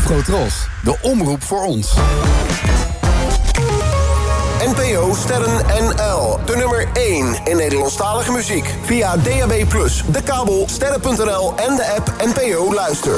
Afrotros, de omroep voor ons. NPO Sterren NL, de nummer 1 in Nederlandstalige muziek. Via DAB+, de kabel, sterren.nl en de app NPO Luister.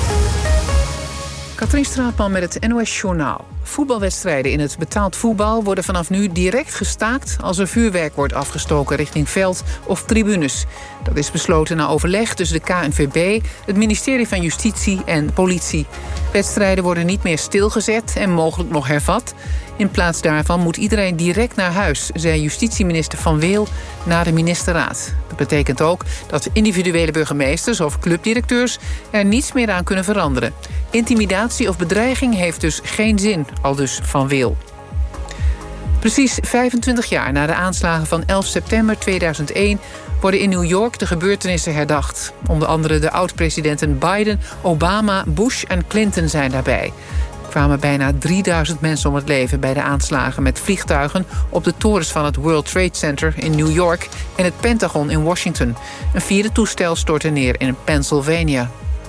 Katrien Straatman met het NOS Journaal. Voetbalwedstrijden in het betaald voetbal worden vanaf nu direct gestaakt als er vuurwerk wordt afgestoken richting veld of tribunes. Dat is besloten na overleg tussen de KNVB, het ministerie van Justitie en politie. Wedstrijden worden niet meer stilgezet en mogelijk nog hervat. In plaats daarvan moet iedereen direct naar huis, zei justitieminister Van Weel na de ministerraad. Dat betekent ook dat individuele burgemeesters of clubdirecteurs er niets meer aan kunnen veranderen. Intimidatie of bedreiging heeft dus geen zin, aldus Van Weel. Precies 25 jaar na de aanslagen van 11 september 2001... worden in New York de gebeurtenissen herdacht. Onder andere de oud-presidenten Biden, Obama, Bush en Clinton zijn daarbij. Er kwamen bijna 3000 mensen om het leven bij de aanslagen met vliegtuigen op de torens van het World Trade Center in New York en het Pentagon in Washington. Een vierde toestel stortte neer in Pennsylvania.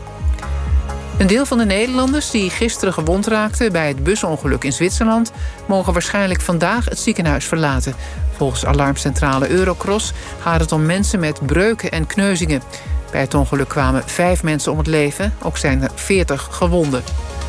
Een deel van de Nederlanders die gisteren gewond raakten bij het busongeluk in Zwitserland mogen waarschijnlijk vandaag het ziekenhuis verlaten. Volgens alarmcentrale Eurocross gaat het om mensen met breuken en kneuzingen. Bij het ongeluk kwamen 5 mensen om het leven, ook zijn er 40 gewonden.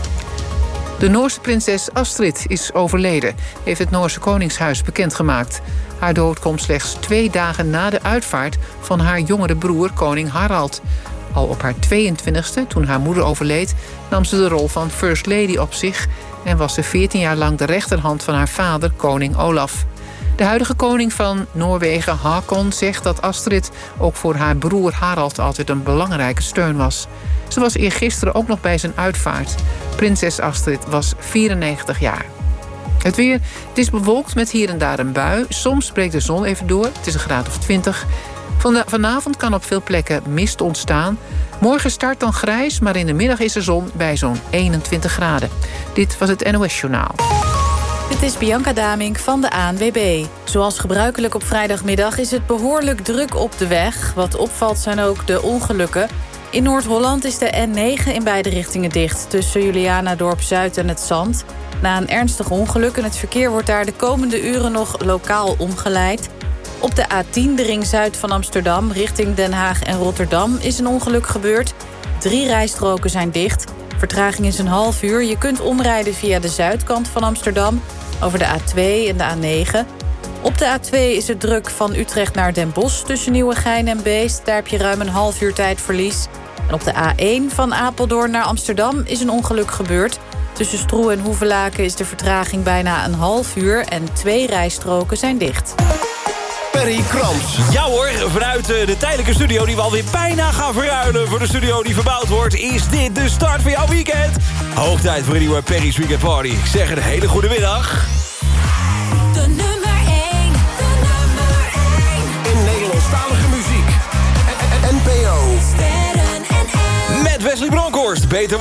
De Noorse prinses Astrid is overleden, heeft het Noorse Koningshuis bekendgemaakt. Haar dood komt slechts 2 dagen na de uitvaart van haar jongere broer, koning Harald. Al op haar 22e, toen haar moeder overleed, nam ze de rol van First Lady op zich en was ze 14 jaar lang de rechterhand van haar vader, koning Olaf. De huidige koning van Noorwegen, Haakon, zegt dat Astrid ook voor haar broer Harald altijd een belangrijke steun was. Ze was eergisteren ook nog bij zijn uitvaart. Prinses Astrid was 94 jaar. Het weer, het is bewolkt met hier en daar een bui. Soms breekt de zon even door, het is een graad of 20. Vanavond kan op veel plekken mist ontstaan. Morgen start dan grijs, maar in de middag is er zon bij zo'n 21 graden. Dit was het NOS Journaal. Dit is Bianca Damink van de ANWB. Zoals gebruikelijk op vrijdagmiddag is het behoorlijk druk op de weg. Wat opvalt zijn ook de ongelukken. In Noord-Holland is de N9 in beide richtingen dicht, tussen Julianadorp Zuid en het Zand. Na een ernstig ongeluk en het verkeer wordt daar de komende uren nog lokaal omgeleid. Op de A10, de ring zuid van Amsterdam, richting Den Haag en Rotterdam, is een ongeluk gebeurd. 3 rijstroken zijn dicht. Vertraging is een half uur. Je kunt omrijden via de zuidkant van Amsterdam, over de A2 en de A9. Op de A2 is het druk van Utrecht naar Den Bosch tussen Nieuwegein en Beest. Daar heb je ruim een half uur tijdverlies. En op de A1 van Apeldoorn naar Amsterdam is een ongeluk gebeurd. Tussen Stroe en Hoevelaken is de vertraging bijna een half uur en 2 rijstroken zijn dicht. Perry Krams. Ja hoor, vanuit de tijdelijke studio die we alweer bijna gaan verruilen voor de studio die verbouwd wordt, is dit de start van jouw weekend. Hoog tijd voor een nieuwe Perry's Weekend Party. Ik zeg een hele goede middag. De nummer 1. In Nederlandstalige muziek. NPO. Sterren NL. Met Wesley Bronkhorst. Beter